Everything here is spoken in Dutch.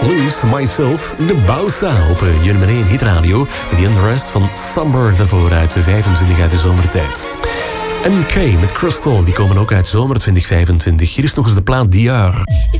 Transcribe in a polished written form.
Lose Myself, de Bausa op nummer 1 hitradio. The Interest van Summer daarvoor uit de 25 uit de zomertijd. MK met Crystal, die komen ook uit zomer 2025. Hier is nog eens de plaat Dior.